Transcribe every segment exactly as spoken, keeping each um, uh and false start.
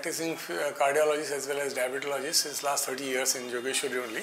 practicing uh, cardiologist as well as diabetologist since last thirty years in Jogeshwari only.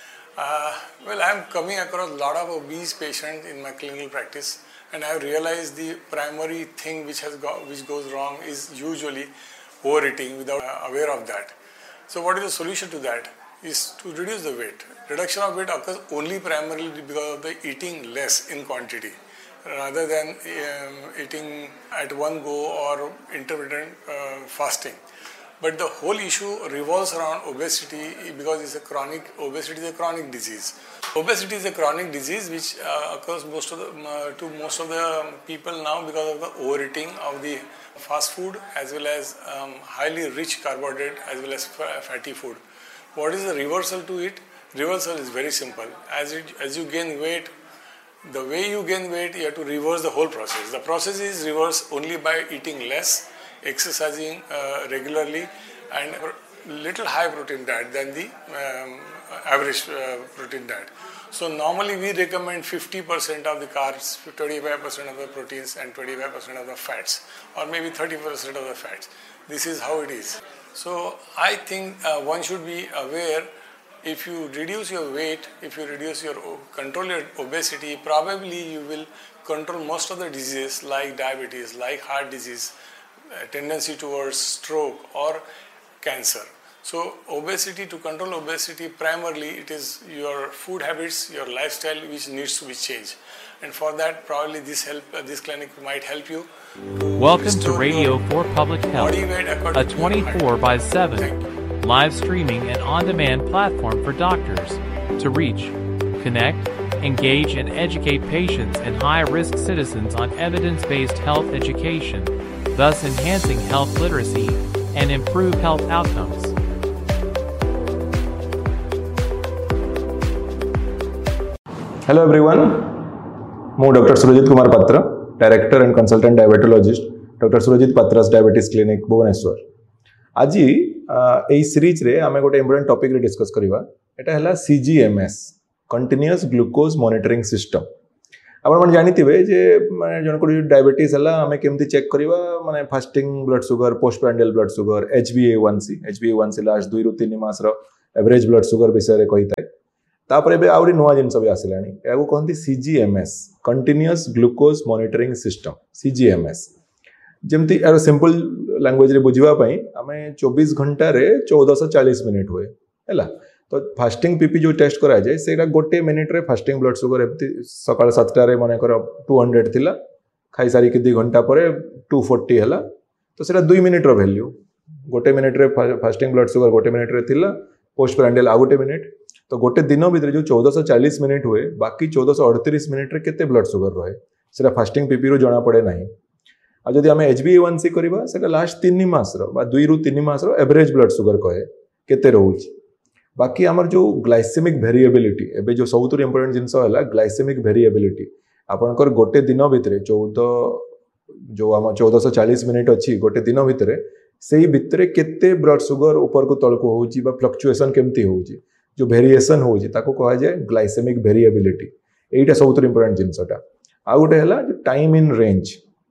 Uh, well, I am coming across a lot of obese patients in my clinical practice, and I have realized the primary thing which has go, which goes wrong is usually overeating without uh, aware of that. So what is the solution to that? Is to reduce the weight. Reduction of weight occurs only primarily because of the eating less in quantity, rather than um, eating at one go or intermittent uh, fasting. But the whole issue revolves around obesity because it's a chronic, obesity is a chronic disease. Obesity is a chronic disease which uh, occurs most of the, uh, to most of the people now because of the overeating of the fast food as well as um, highly rich carbohydrate as well as fatty food. What is the reversal to it? Reversal is very simple. As it, as you gain weight, the way you gain weight, you have to reverse the whole process. The process is reversed only by eating less, exercising uh, regularly, and little high protein diet than the um, average uh, protein diet. So normally we recommend fifty percent of the carbs, twenty-five percent of the proteins and twenty-five percent of the fats, or maybe thirty percent of the fats. This is how it is. So I think uh, one should be aware, if you reduce your weight, if you reduce your, control your obesity, probably you will control most of the diseases like diabetes, like heart disease, uh, tendency towards stroke or cancer. So obesity, to control obesity, primarily it is your food habits, your lifestyle which needs to be changed. And for that, probably this help, uh, this clinic might help you. Welcome to Radio for Public Health, a twenty-four by seven live streaming and on-demand platform for doctors to reach, connect, engage, and educate patients and high-risk citizens on evidence-based health education, thus enhancing health literacy and improve health outcomes. Hello everyone. ମୁଁ doctor Surjit Kumar पात्र, director and consultant diabetologist doctor Surjit पात्रास diabetes clinic Bhubaneswar. आज यही series रे आमे गोटे important topic रे discuss करबा। एटा हला सीजीएमएस, कंटीन्यूअस ग्लूकोज मॉनिटरिंग सिस्टम। आपण मन जानिथिबे जे माने जन को डायबिटीज हला आमे केमती चेक करबा, माने fasting blood sugar, postprandial blood sugar, HbA one सी, एचबीए वन सी लास्ट दुई रु तीन मास रो एवरेज ब्लड शुगर विषय रे कहिताय। तापर एबे आउरी नुवा जिनस भी आसिलानी, एगो कहंती सीजीएमएस, कंटीन्यूअस ग्लूकोज मॉनिटरिंग सिस्टम, सीजीएमएस। जेमती आरो सिंपल लैंग्वेज रे बुझिबा पई आमे चौबीस घंटा रे चौदह सौ चालीस मिनिट हुए हैला। तो फास्टिंग पीपी जो टेस्ट करा जाय सेटा गोटे मिनिट रे फास्टिंग ब्लड शुगर एमती सकाळ सात टा रे माने कर दो सौ थिला, खाई सारी कि दो घंटा परे दो सौ चालीस हैला। तो सेटा दो मिनिट रो वैल्यू, गोटे मिनिट रे फास्टिंग ब्लड शुगर गोटे मिनिट रे थिला, पोस्ट प्रांडियल आ गोटे मिनिट। तो गोटे दिन भितर जो चौदह सौ चालीस मिनिट हुए, बाकी चौदह सौ अड़तीस मिनिट रे केते ब्लड शुगर रहे सेटा फास्टिंग पीपी रो जणा पड़े नाही। आ जदि आमे एचबीए वन सी करबा सेटा लास्ट तीन मास रो बा दुई रु तीन मास रो एवरेज ब्लड शुगर कहे केते रहउची। बाकी हमर जो ग्लाइसेमिक वेरिएबिलिटी, एबे जो सबुतर इंपोर्टेंट जिंस होला ग्लाइसेमिक वेरिएबिलिटी, आपनकर गोटे दिन भितर चौदह जो हम चौदह सौ चालीस मिनिट अछि गोटे दिन भितर, सेही भितर केते ब्लड शुगर ऊपर को तळ को होउची बा फ्लक्चुएशन केमती होउची, जो वेरिएशन होउची ताको कहा जाय ग्लाइसेमिक वेरिएबिलिटी। एटा सबुतर इंपोर्टेंट जिंसटा। आ गोटे हला टाइम इन रेंज,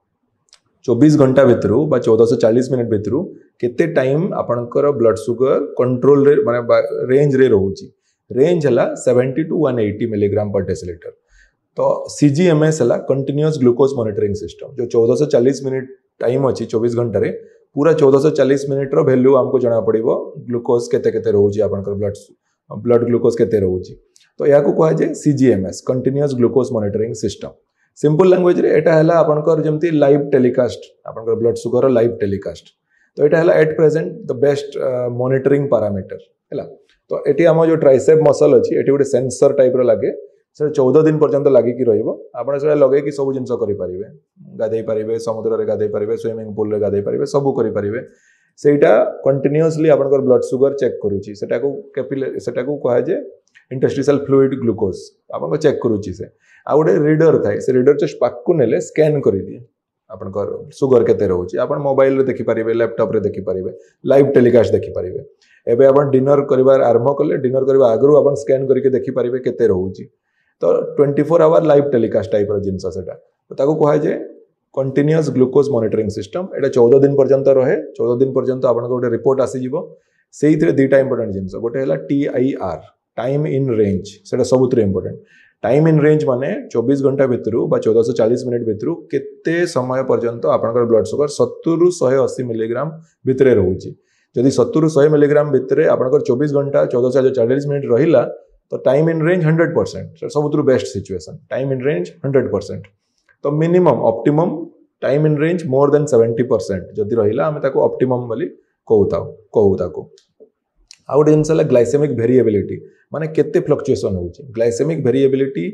चौबीस घंटा भितर बा चौदह सौ चालीस मिनिट भितर केते टाइम आपनकर ब्लड शुगर कंट्रोल रे माने रेंज रे रहउची। रेंज हला सत्तर टू एक सौ अस्सी मिलीग्राम पर डेसिलीटर। तो सीजीएमएस हला कंटीन्यूअस ग्लूकोज मॉनिटरिंग सिस्टम, जो चौदह सौ चालीस मिनिट टाइम अछि चौबीस घंटा रे, पूरा चौदह सौ चालीस मिनिट रो वैल्यू हमको जणा पड़िबो ग्लूकोज केते केते रहउची, आपनकर ब्लड ब्लड ग्लूकोज केते रहउची। तो या को कहा जाय सीजीएमएस, continuous glucose monitoring system. Simple language रे एटा हला आपनकर जेमती लाइव टेलीकास्ट, आपनकर ब्लड शुगर लाइव टेलीकास्ट। तो एटा हला at present the best monitoring parameter हैला। तो एटी हम जो ट्राइसेप मसल अछि एटी गोटे सेंसर टाइप रो लागे, से चौदह दिन पर्यंत लागि कि रहइबो। आपण से लगे कि सब जिंस करि परिबे, गाधै परिबे, समुद्र रे गाधै परिबे, स्विमिंग पूल रे गाधै परिबे, सब करि परिबे। सेटा कंटीन्यूअसली आपनकर ब्लड शुगर चेक करूची, सेटा को कैपिलरी, सेटा को कहा जे इंटरस्टिशियल फ्लूइड ग्लूकोज आपन चेक करूची। से आ गोटे रीडर थाए, से रीडर जस्ट पाक को नेले स्कैन करि दिए आपनकर शुगर केते रहउची। आपन मोबाइल रे देखि परिबे, लैपटॉप रे देखि परिबे, लाइव टेलीकास्ट देखि परिबे। एबे आपन डिनर करिवार आरंभ करले, डिनर करबा आगरु आपन स्कैन करके देखि परिबे केते रहउची। तो चौबीस आवर लाइव टेलीकास्ट टाइप रो जिंस सेटा। तो ताको कहा जे कंटिन्यूअस ग्लूकोज मॉनिटरिंग सिस्टम एटा चौदह दिन पर्यंत रहे चौदह दिन पर्यंत आपन गोटे रिपोर्ट आसी जीवो सेही थरे दुईटा इंपोर्टेंट जिंस गोटे हैला T I R time in range सेटा सबुत इंपोर्टेंट टाइम इन रेंज माने चौबीस घंटा भितर बा चौदह सौ चालीस मिनिट भितर केते समय पर्यंत आपन ब्लड सुगर सत्तर रु एक सौ अस्सी मिलीग्राम भितर रहउची जदि सत्तर रु सौ मिलीग्राम भितर आपन चौबीस घंटा चौदह सौ चालीस मिनिट रहिला तो time in range hundred percent सबुत best situation time in range hundred percent तो minimum optimum time in range more than seventy percent जदि रहिला आमे ताको ऑप्टिमम बोली कहूताउ कहू ताको आ गोटे जिनस है ग्लाइसेमिक वेरिएबिलिटी माने केते फ्लक्चुएशन होउची ग्लाइसेमिक वेरिएबिलिटी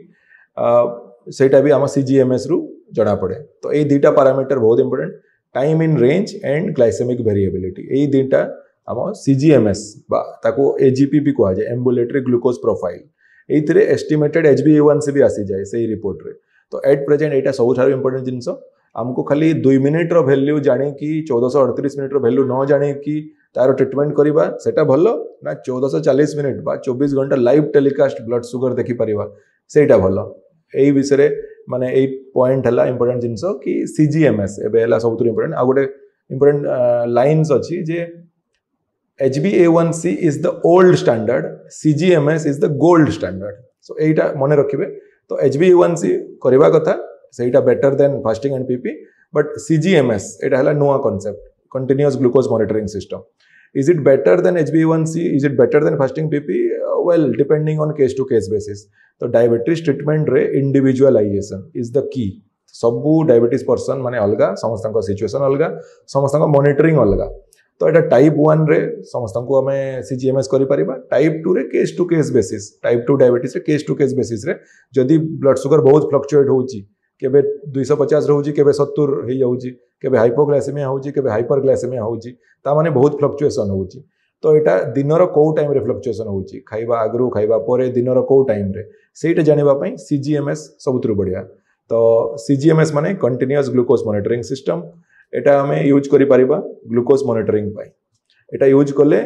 सेटा भी आम सीजीएमएस रु जणा पड़े तो ये दुईटा पैरामीटर बहुत important time in range and glycaemic variability ये दुईटा आम सीजीएमएस बा ताको एजीपी भी कहा जाए एम्बुलेटरी ग्लूकोज प्रोफाइल एथिरे एस्टिमेटेड एचबीए1सी भी आसी जाए सही रिपोर्ट रे तो एट प्रेजेंट एटा सबुठार इंपोर्टेंट जिनस आमको खाली दुई मिनिट रो वैल्यू जाने कि चौदह सौ अड़तीस मिनिट रो वैल्यू न जाने कि तार ट्रिटमेंट करवा सेटा भलो ना चौदह सौ चालीस मिनिट बा चौबीस घंटा लाइव टेलीकास्ट ब्लड सुगर देखि परिवा सेटा भलो एई विषय माने एई पॉइंट हला इंपोर्टेंट जिनस कि सीजीएमएस एबे हला सबुत इंपोर्टेंट आ गोटे इंपोर्टेंट लाइन्स अछि जे H B A one C is the old standard सीजीएमएस is the gold standard so एटा मने रखिबे तो एच बी ए वन सी करबा कथा सेटा better than fasting and PP but सीजीएमएस एटा हला नुआ concept continuous glucose monitoring system is it better than H b A one C is it better than fasting P P uh, well depending on case to case basis तो diabetes treatment रे individualisation is the key सबू diabetes person माने अलगा समस्त situation अलगा समस्त monitoring अलगा तो एटा टाइप वन रे समस्त को हमें सीजीएमएस करि परिबा टाइप टू रे case to case basis type two diabetes रे केस टू केस बेसिस रे जदि ब्लड सुगर बहुत फ्लक्चुएट होउची केबे दो सौ पचास रहउची केबे सत्तर हे जाउची केबे हाइपोग्लाइसेमिया होउची केबे हाइपरग्लाइसेमिया होउची ता माने बहुत फ्लक्चुएशन होउची तो एटा दिनर को टाइम रे फ्लक्चुएशन होउची खाइबा आगरु खाइबा परे दिनर को टाइम रे सेटा जानिबा पई सीजीएमएस सबुतरु बढ़िया तो सीजीएमएस माने कंटीन्यूअस ग्लूकोज मॉनिटरिंग सिस्टम एटा हमें यूज करि परिबा ग्लूकोज मॉनिटरिंग पई एटा यूज करले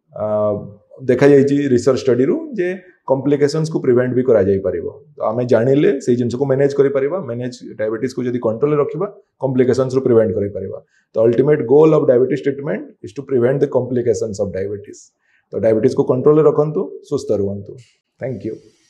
देखा जाइए रिसर्च स्टडी रु जे कॉम्प्लिकेशंस को प्रिवेंट भी करा जाई परिबो तो आमे जानिले से जिंस को मैनेज करि परिबा मैनेज डायबिटीज को जदी कंट्रोल रखिबा कॉम्प्लिकेशंस रु प्रिवेंट करि परिबा तो ultimate goal of diabetes treatment is to prevent the complications of diabetes तो डायबिटीज को कंट्रोल रखंतु सुस्थ रहंतु थैंक यू।